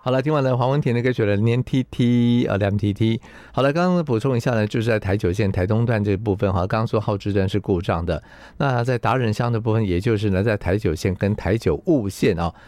好了，听完了黄文田的歌曲了，连 TT两 TT。好了，刚刚补充一下呢，就是在台九线台东段这部分哈，刚刚说号志段是故障的。那在达人乡的部分，也就是呢在台九线跟台九雾线啊，